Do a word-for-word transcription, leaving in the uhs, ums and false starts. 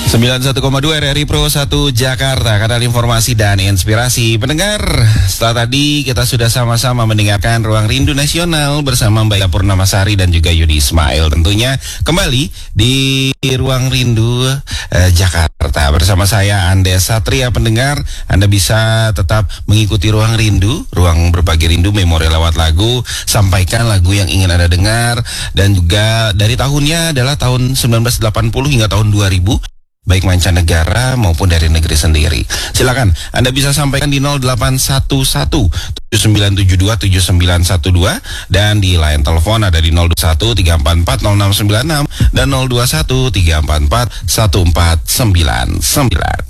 sembilan puluh satu koma dua R R I Pro satu Jakarta, kanal informasi dan inspirasi. Pendengar, setelah tadi kita sudah sama-sama mendengarkan Ruang Rindu Nasional bersama Mbak Purnamasari dan juga Yudi Ismail. Tentunya kembali di Ruang Rindu eh, Jakarta bersama saya Andes Satria. Pendengar, Anda bisa tetap mengikuti Ruang Rindu, ruang berbagi rindu, memori lewat lagu. Sampaikan lagu yang ingin Anda dengar, dan juga dari tahunnya adalah tahun sembilan belas delapan puluh hingga tahun dua ribu. Baik mancanegara maupun dari negeri sendiri. Silakan Anda bisa sampaikan di nol delapan satu satu tujuh sembilan tujuh dua tujuh sembilan satu dua, dan di line telepon ada di nol dua satu tiga empat empat nol enam sembilan enam dan nol dua satu tiga empat empat satu empat sembilan sembilan.